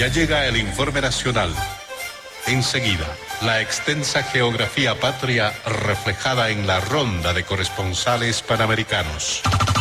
Ya llega el informe nacional. Enseguida, la extensa geografía patria reflejada en la ronda de corresponsales panamericanos.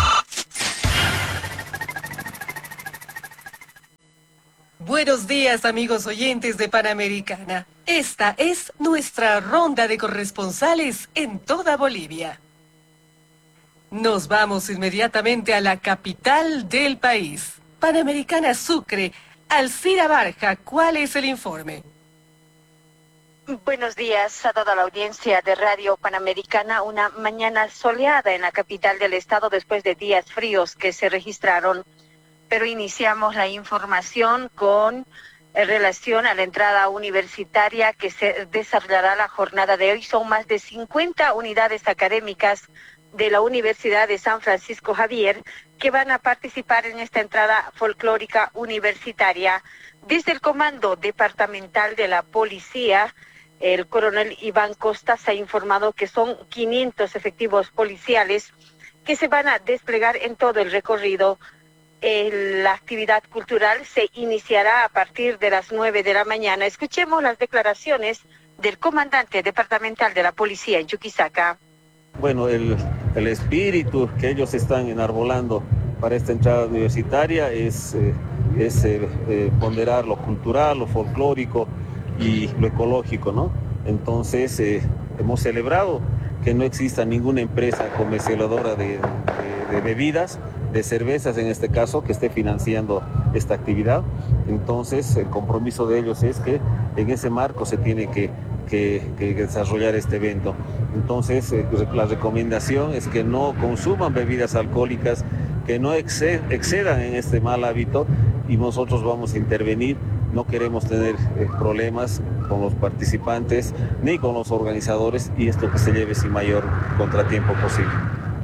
Buenos días, amigos oyentes de Panamericana. Esta es nuestra ronda de corresponsales en toda Bolivia. Nos vamos inmediatamente a la capital del país, Panamericana Sucre. Alcira Barja, ¿cuál es el informe? Buenos días a toda la audiencia de Radio Panamericana. Una mañana soleada en la capital del estado después de días fríos que se registraron. Pero iniciamos la información con relación a la entrada universitaria que se desarrollará la jornada de hoy. Son más de 50 unidades académicas de la Universidad de San Francisco Javier que van a participar en esta entrada folclórica universitaria. Desde el Comando Departamental de la Policía, el coronel Iván Costas ha informado que son 500 efectivos policiales que se van a desplegar en todo el recorrido. La actividad cultural se iniciará a partir de las 9 de la mañana. Escuchemos las declaraciones del comandante departamental de la policía en Chuquisaca. Bueno, el espíritu que ellos están enarbolando para esta entrada universitaria es ponderar lo cultural, lo folclórico y lo ecológico, ¿no? Entonces, hemos celebrado que no exista ninguna empresa comercializadora de bebidas, de cervezas en este caso, que esté financiando esta actividad. Entonces, el compromiso de ellos es que en ese marco se tiene que desarrollar este evento. Entonces, la recomendación es que no consuman bebidas alcohólicas, que no excedan en este mal hábito, y nosotros vamos a intervenir. No queremos tener problemas con los participantes ni con los organizadores, y esto que se lleve sin mayor contratiempo posible.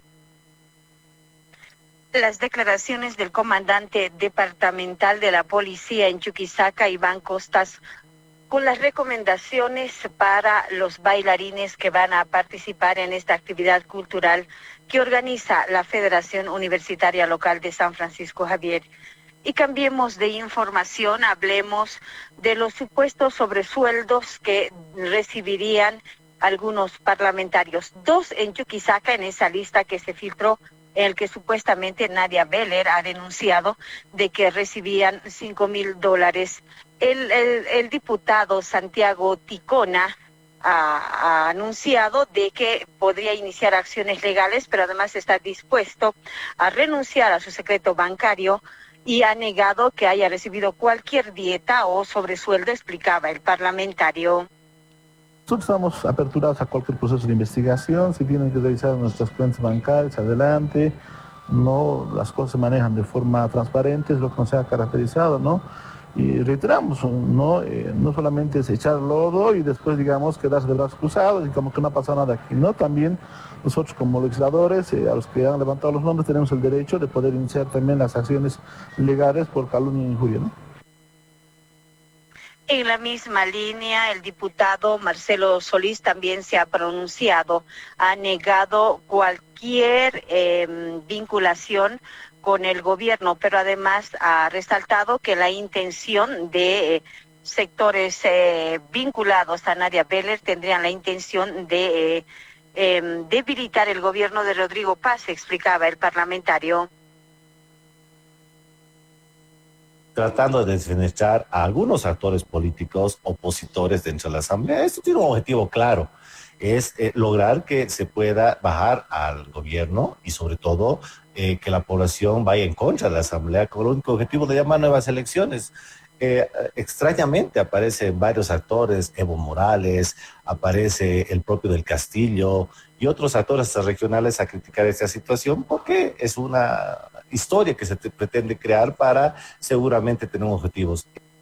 Las declaraciones del comandante departamental de la policía en Chuquisaca, Iván Costas, con las recomendaciones para los bailarines que van a participar en esta actividad cultural que organiza la Federación Universitaria Local de San Francisco Javier. Y cambiemos de información, hablemos de los supuestos sobresueldos que recibirían algunos parlamentarios. 2 en Chuquisaca en esa lista que se filtró, en el que supuestamente Nadia Beller ha denunciado de que recibían $5,000. El diputado Santiago Ticona ha anunciado de que podría iniciar acciones legales, pero además está dispuesto a renunciar a su secreto bancario y ha negado que haya recibido cualquier dieta o sobresueldo, explicaba el parlamentario. Nosotros estamos aperturados a cualquier proceso de investigación. Si tienen que revisar nuestras cuentas bancarias, adelante. No, las cosas se manejan de forma transparente, es lo que nos ha caracterizado, ¿no? Y reiteramos, no solamente es echar lodo y después, digamos, quedarse de brazos cruzados y como que no ha pasado nada aquí, ¿no? También nosotros como legisladores, a los que han levantado los nombres, tenemos el derecho de poder iniciar también las acciones legales por calumnia e injuria, ¿no? En la misma línea, el diputado Marcelo Solís también se ha pronunciado, ha negado cualquier vinculación con el gobierno, pero además ha resaltado que la intención de sectores vinculados a Nadia Beller tendrían la intención de debilitar el gobierno de Rodrigo Paz, explicaba el parlamentario. Tratando de desfenestrar a algunos actores políticos opositores dentro de la Asamblea. Esto tiene un objetivo claro, es lograr que se pueda bajar al gobierno y sobre todo que la población vaya en contra de la Asamblea con el único objetivo de llamar nuevas elecciones. Extrañamente aparecen varios actores, Evo Morales, aparece el propio del Castillo y otros actores regionales a criticar esta situación porque es una historia que se pretende crear para seguramente tener objetivos.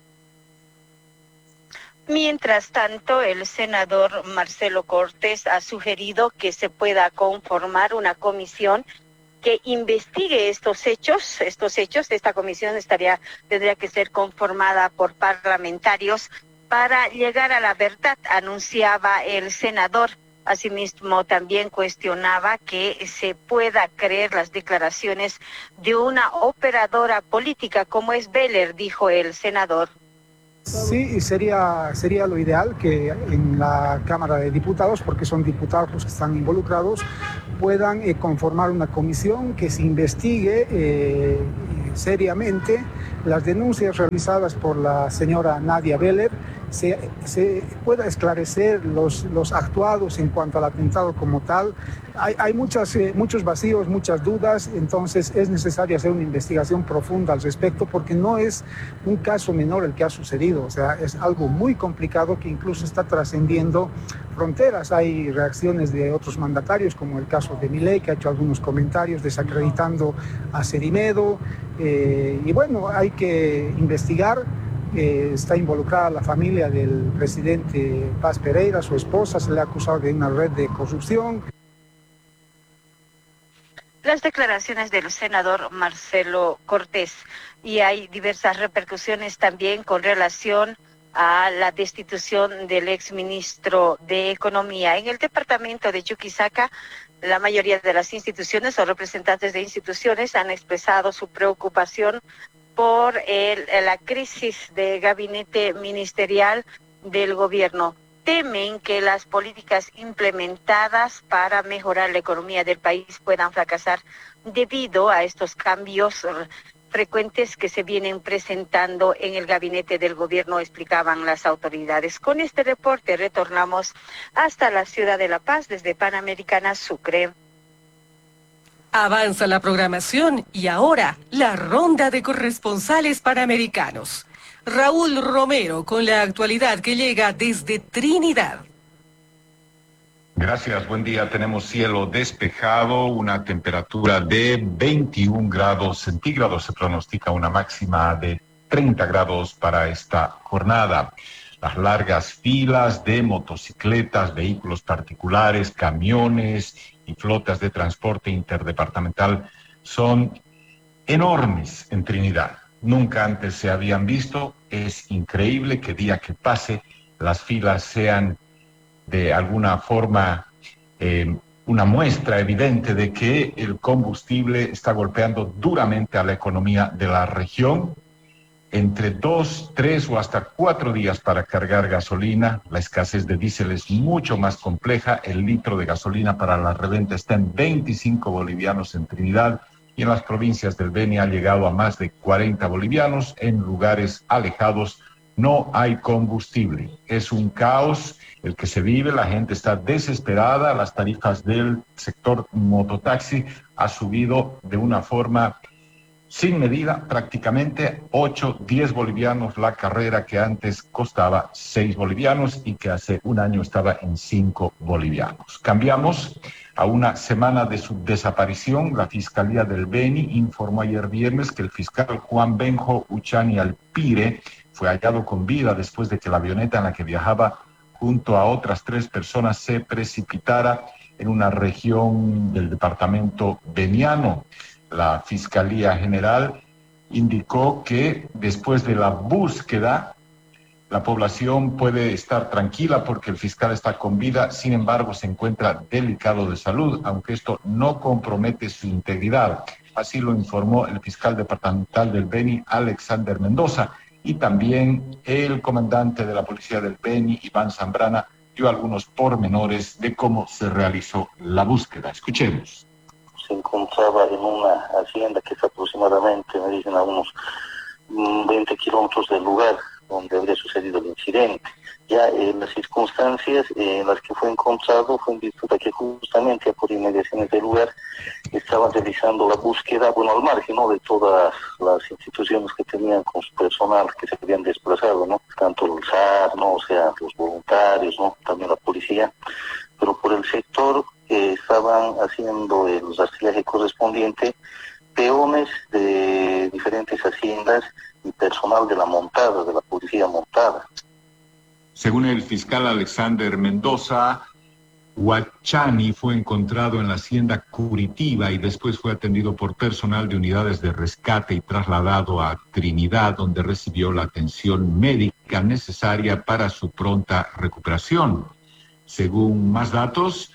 Mientras tanto, el senador Marcelo Cortés ha sugerido que se pueda conformar una comisión que investigue estos hechos. Esta comisión tendría que ser conformada por parlamentarios para llegar a la verdad, anunciaba el senador. Asimismo, también cuestionaba que se pueda creer las declaraciones de una operadora política como es Beller, dijo el senador. Sí, sería lo ideal que en la Cámara de Diputados, porque son diputados los que están involucrados, puedan conformar una comisión que se investigue seriamente las denuncias realizadas por la señora Nadia Beller, se pueda esclarecer los actuados en cuanto al atentado como tal. Hay muchos vacíos, muchas dudas, entonces es necesario hacer una investigación profunda al respecto, porque no es un caso menor el que ha sucedido, o sea, es algo muy complicado que incluso está trascendiendo fronteras. Hay reacciones de otros mandatarios, como el caso de Milei, que ha hecho algunos comentarios desacreditando a Cerimedo, y bueno, hay que investigar. Está involucrada la familia del presidente Paz Pereira, su esposa, se le ha acusado de una red de corrupción. Las declaraciones del senador Marcelo Cortés, y hay diversas repercusiones también con relación a la destitución del exministro de Economía. En el departamento de Chuquisaca, la mayoría de las instituciones o representantes de instituciones han expresado su preocupación por la crisis de gabinete ministerial del gobierno. Temen que las políticas implementadas para mejorar la economía del país puedan fracasar debido a estos cambios frecuentes que se vienen presentando en el gabinete del gobierno, explicaban las autoridades. Con este reporte retornamos hasta la ciudad de La Paz desde Panamericana Sucre. Avanza la programación y ahora la ronda de corresponsales panamericanos. Raúl Romero con la actualidad que llega desde Trinidad. Gracias, buen día. Tenemos cielo despejado, una temperatura de 21 grados centígrados. Se pronostica una máxima de 30 grados para esta jornada. Las largas filas de motocicletas, vehículos particulares, camiones y flotas de transporte interdepartamental son enormes en Trinidad. Nunca antes se habían visto. Es increíble que día que pase las filas sean de alguna forma una muestra evidente de que el combustible está golpeando duramente a la economía de la región. Entre 2, 3 o hasta 4 días para cargar gasolina. La escasez de diésel es mucho más compleja. El litro de gasolina para la reventa está en 25 bolivianos en Trinidad, y en las provincias del Beni ha llegado a más de 40 bolivianos. En lugares alejados no hay combustible. Es un caos el que se vive, la gente está desesperada. Las tarifas del sector mototaxi ha subido de una forma sin medida, prácticamente 8, 10 bolivianos la carrera, que antes costaba 6 bolivianos y que hace un año estaba en 5 bolivianos. Cambiamos a una semana de su desaparición. La Fiscalía del Beni informó ayer viernes que el fiscal Juan Benjo Uchani Alpire fue hallado con vida después de que la avioneta en la que viajaba junto a otras 3 personas se precipitara en una región del departamento beniano. La Fiscalía General indicó que después de la búsqueda, la población puede estar tranquila porque el fiscal está con vida. Sin embargo, se encuentra delicado de salud, aunque esto no compromete su integridad. Así lo informó el fiscal departamental del Beni, Alexander Mendoza, y también el comandante de la policía del Beni, Iván Zambrana, dio algunos pormenores de cómo se realizó la búsqueda. Escuchemos. Se encontraba en una hacienda que está aproximadamente, me dicen, a unos 20 kilómetros del lugar donde habría sucedido el incidente. Ya las circunstancias en las que fue encontrado fue en virtud de que justamente por inmediaciones del lugar estaban realizando la búsqueda, bueno, al margen, ¿no?, de todas las instituciones que tenían con su personal que se habían desplazado, ¿no?, tanto el SAR, ¿no?, o sea, los voluntarios, ¿no?, también la policía, pero por el sector estaban haciendo el rastrillaje correspondiente peones de diferentes haciendas y personal de la montada, de la policía montada. Según el fiscal Alexander Mendoza, Huachani fue encontrado en la hacienda Curitiba y después fue atendido por personal de unidades de rescate y trasladado a Trinidad, donde recibió la atención médica necesaria para su pronta recuperación. Según más datos,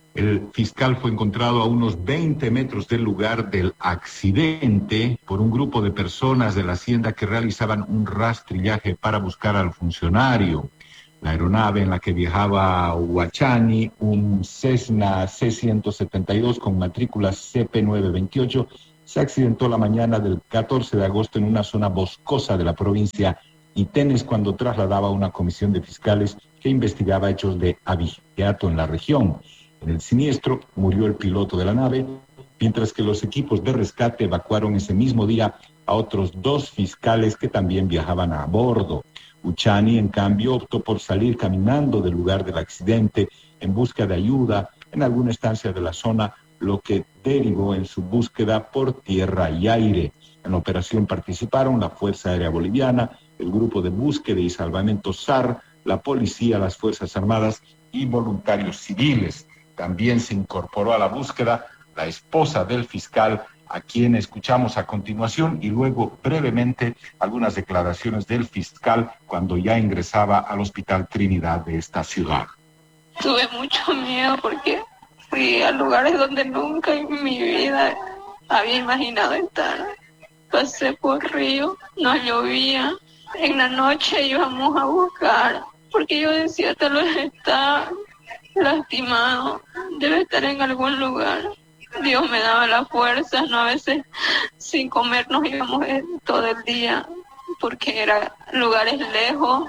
El fiscal fue encontrado a unos 20 metros del lugar del accidente por un grupo de personas de la hacienda que realizaban un rastrillaje para buscar al funcionario. La aeronave en la que viajaba Huachani, un Cessna C-172 con matrícula CP928, se accidentó la mañana del 14 de agosto en una zona boscosa de la provincia Itenes cuando trasladaba una comisión de fiscales que investigaba hechos de abigeato en la región. En el siniestro murió el piloto de la nave, mientras que los equipos de rescate evacuaron ese mismo día a otros 2 fiscales que también viajaban a bordo. Huachani, en cambio, optó por salir caminando del lugar del accidente en busca de ayuda en alguna estancia de la zona, lo que derivó en su búsqueda por tierra y aire. En la operación participaron la Fuerza Aérea Boliviana, el Grupo de Búsqueda y Salvamento SAR, la Policía, las Fuerzas Armadas y voluntarios civiles. También se incorporó a la búsqueda la esposa del fiscal, a quien escuchamos a continuación, y luego brevemente algunas declaraciones del fiscal cuando ya ingresaba al Hospital Trinidad de esta ciudad. Tuve mucho miedo porque fui a lugares donde nunca en mi vida había imaginado estar. Pasé por río, no llovía, en la noche íbamos a buscar, porque yo decía, tal vez está lastimado, debe estar en algún lugar. Dios me daba la fuerza, ¿no? A veces sin comer nos íbamos todo el día, porque eran lugares lejos,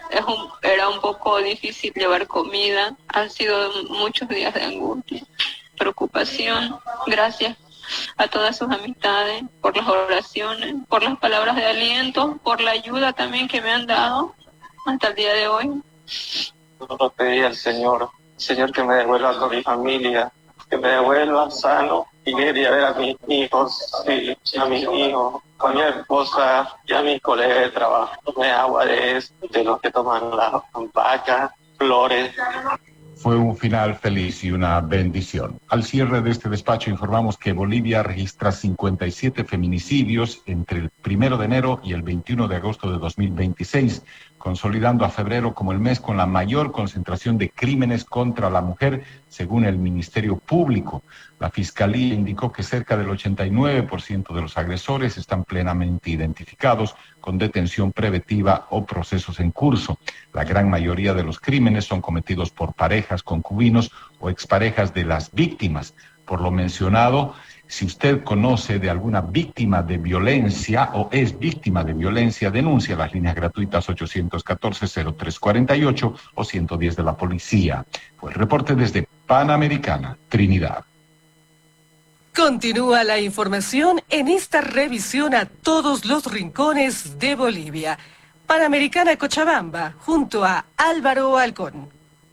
era un poco difícil llevar comida. Han sido muchos días de angustia, preocupación. Gracias a todas sus amistades por las oraciones, por las palabras de aliento, por la ayuda también que me han dado hasta el día de hoy. Solo pedí al Señor que me devuelva con mi familia, que me devuelva sano, y quería ver a mis hijos, sí, a mis hijos, a mi esposa y a mis colegas de trabajo. Tomé agua de los que toman las vacas, flores. Fue un final feliz y una bendición. Al cierre de este despacho informamos que Bolivia registra 57 feminicidios entre el 1 de enero y el 21 de agosto de 2026, consolidando a febrero como el mes con la mayor concentración de crímenes contra la mujer, según el Ministerio Público. La Fiscalía indicó que cerca del 89% de los agresores están plenamente identificados, con detención preventiva o procesos en curso. La gran mayoría de los crímenes son cometidos por parejas, concubinos o exparejas de las víctimas. Por lo mencionado, si usted conoce de alguna víctima de violencia o es víctima de violencia, denuncia las líneas gratuitas 814-0348 o 110 de la policía. Fue el reporte desde Panamericana, Trinidad. Continúa la información en esta revisión a todos los rincones de Bolivia. Panamericana Cochabamba, junto a Álvaro Alcón.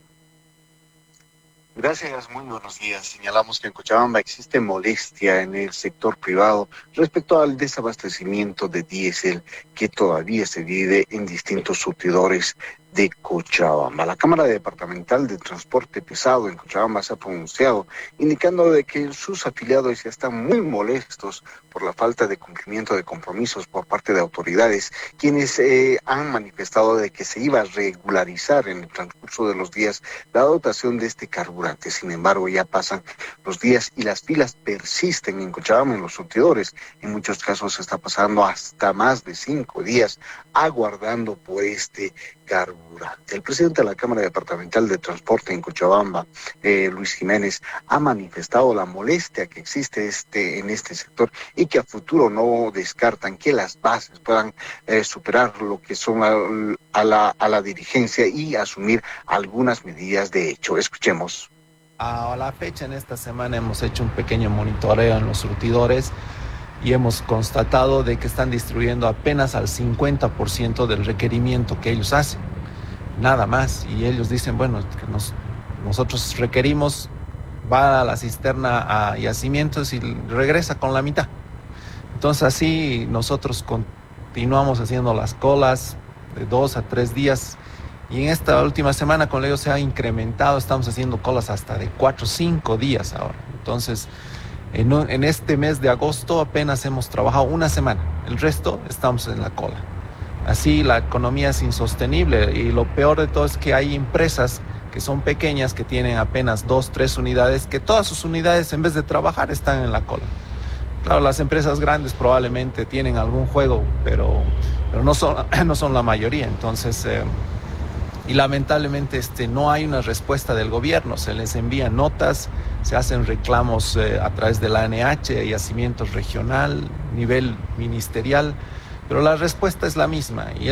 Gracias, muy buenos días. Señalamos que en Cochabamba existe molestia en el sector privado respecto al desabastecimiento de diésel que todavía se vive en distintos surtidores de Cochabamba. La Cámara Departamental de Transporte Pesado en Cochabamba se ha pronunciado indicando de que sus afiliados ya están muy molestos por la falta de cumplimiento de compromisos por parte de autoridades, quienes han manifestado de que se iba a regularizar en el transcurso de los días la dotación de este carburante. Sin embargo, ya pasan los días y las filas persisten en Cochabamba, en los surtidores. En muchos casos se está pasando hasta más de 5 días aguardando por este carburante. El presidente de la Cámara Departamental de Transporte en Cochabamba, Luis Jiménez, ha manifestado la molestia que existe en este sector y que a futuro no descartan que las bases puedan superar lo que son a la dirigencia y asumir algunas medidas de hecho. Escuchemos. A la fecha, en esta semana, hemos hecho un pequeño monitoreo en los surtidores y hemos constatado de que están distribuyendo apenas al 50% del requerimiento que ellos hacen, nada más. Y ellos dicen, bueno, que nosotros requerimos, va a la cisterna a yacimientos y regresa con la mitad. Entonces así nosotros continuamos haciendo las colas de 2 a 3 días. Y en esta última semana con ellos se ha incrementado, estamos haciendo colas hasta de 4 o 5 días ahora. Entonces, en este mes de agosto apenas hemos trabajado una semana, el resto estamos en la cola. Así la economía es insostenible y lo peor de todo es que hay empresas que son pequeñas, que tienen apenas 2, 3 unidades, que todas sus unidades en vez de trabajar están en la cola. Claro, las empresas grandes probablemente tienen algún juego, pero no son la mayoría. Entonces, y lamentablemente no hay una respuesta del gobierno. Se les envían notas, se hacen reclamos a través de la ANH, yacimientos regional, nivel ministerial, pero la respuesta es la misma. Y